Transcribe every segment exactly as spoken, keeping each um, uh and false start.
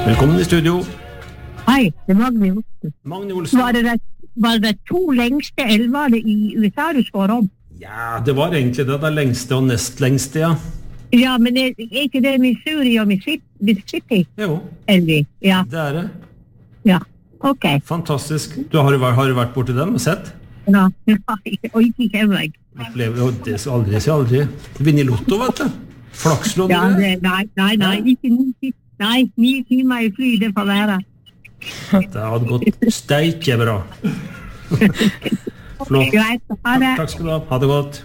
Velkommen i studio. Hei, det er Magne Olsen. Magne Olsen. Var det, var det to lengste elvene i U S A du spår om? Ja, det var egentlig det, det lengste og nest lengste, ja. Ja, men er, er ikke det Missouri og Mississippi? Jo, Elvi, ja. det er det. Ja, ok. Fantastisk. Du har, jo vært- har du vært borti dem og sett? Ja, og ikke kjemmer jeg. Opplever jo det skal aldri si aldri. Vinner i lotto, vet du. Flakslån, Ja, det. det, nei, nei, nei, ikke ni, ti- nei, ni timer i fly, det får være. Det hadde gått steike bra. Flott. Greit, ha det. Takk skal du ha. Ha det godt.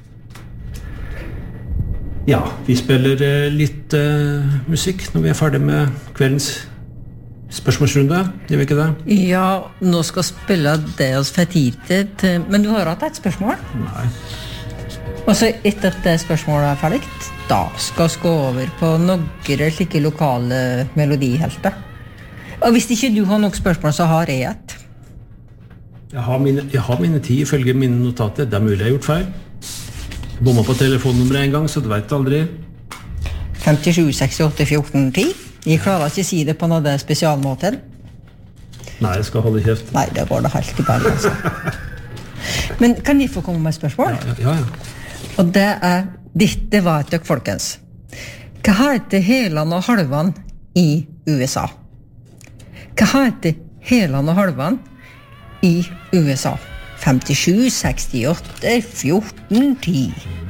Ja, vi spiller eh, litt eh, musikk når vi er ferdig med kveldens spørsmålsrunde. Gjør vi ikke det? Ja, nå skal spille det oss for tid til, men du har hatt et spørsmål. Nei. Og så etter at det spørsmålet er ferdig, da skal vi gå over på noen slike lokale melodihelter. Og hvis ikke du har nok spørsmål, så har jeg et. Jeg har mine, jeg har mine ti ifølge mine notater. Det er mulig jeg har gjort feil. Jeg bomma på telefonnummeret en gang, så du vet aldri. femtisju sekstiåtte fjorten ti. Jeg klarer ikke å si det på noe spesialmåte. Nei, jeg skal holde kjeft. Nei, det går det helt i bare, altså. Men kan jeg få komme med et spørsmål? Ja, ja, ja. Og det er, dette vet dere, folkens. Hva heter helene og halvene i U S A? Hva heter helene og halvene i U S A? femtisju sekstiåtte fjorten ti.